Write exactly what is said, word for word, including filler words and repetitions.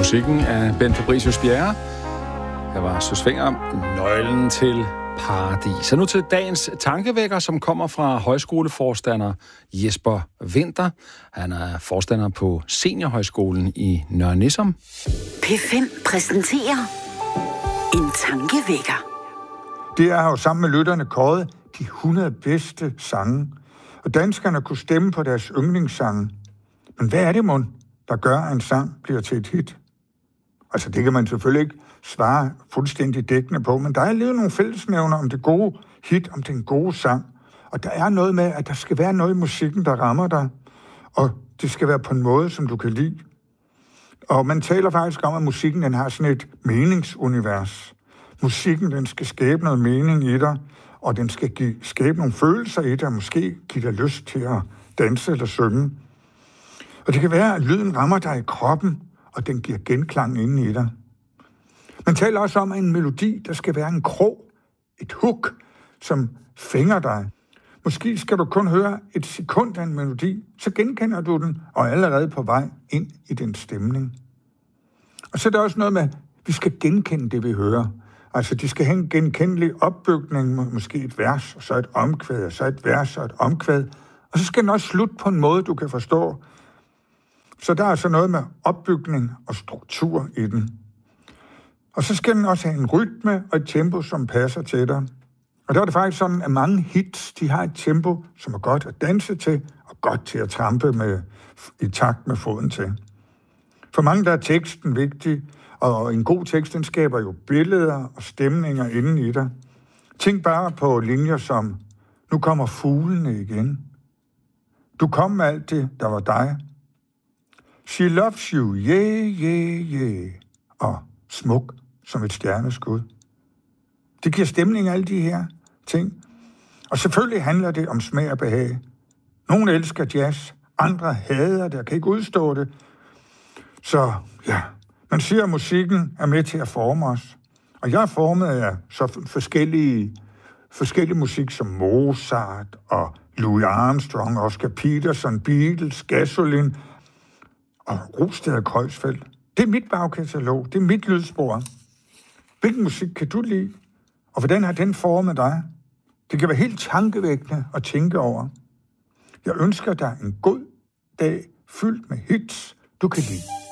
Musikken af Ben Fabricius Bjerre. Jeg var Søs Fenger, nøglen til paradis. Så nu til dagens tankevækker, som kommer fra højskoleforstander Jesper Winther. Han er forstander på Seniorhøjskolen i Nørre Nissum. P fem præsenterer en tankevækker. Det er jo sammen med lytterne kåret de hundrede bedste sange, og danskerne kunne stemme på deres yndlingssange. Men hvad er det, mon, der gør, at en sang bliver til et hit? Altså, det kan man selvfølgelig ikke svare fuldstændig dækkende på, men der er alligevel nogle fællesnævner om det gode hit, om den gode sang. Og der er noget med, at der skal være noget i musikken, der rammer dig, og det skal være på en måde, som du kan lide. Og man taler faktisk om, at musikken den har sådan et meningsunivers. Musikken den skal skabe noget mening i dig, og den skal give, skabe nogle følelser i dig, og måske give dig lyst til at danse eller synge. Og det kan være, at lyden rammer dig i kroppen, og den giver genklang inde i dig. Man taler også om, at en melodi, der skal være en krog, et hook, som fænger dig. Måske skal du kun høre et sekund af en melodi, så genkender du den, og er allerede på vej ind i den stemning. Og så er der også noget med, at vi skal genkende det, vi hører. Altså, de skal have en genkendelig opbygning, måske et vers, og så et omkvæd, og så et vers og et omkvæd. Og så skal den også slutte på en måde, du kan forstå. Så der er altså noget med opbygning og struktur i den. Og så skal den også have en rytme og et tempo, som passer til dig. Og der er det faktisk sådan, at mange hits, de har et tempo, som er godt at danse til, og godt til at trampe med, i takt med foden til. For mange der er teksten vigtig, og en god tekst, den skaber jo billeder og stemninger inden i dig. Tænk bare på linjer som, nu kommer fuglene igen. Du kom med alt det, der var dig. She loves you, yeah, yeah, yeah. Og smuk som et stjerneskud. Det giver stemning af alle de her ting. Og selvfølgelig handler det om smag og behag. Nogle elsker jazz, andre hader det og kan ikke udstå det. Så ja, man siger, at musikken er med til at forme os. Og jeg er formet af så forskellige, forskellige musik som Mozart og Louis Armstrong, Oscar Peterson, Beatles, Gasoline og Rosted og Kreuzfeldt. Det er mit bagkatalog, det er mit lydspor. Hvilken musik kan du lide? Og hvordan har den formet dig? Det kan være helt tankevækkende at tænke over. Jeg ønsker dig en god dag fyldt med hits, du kan lide.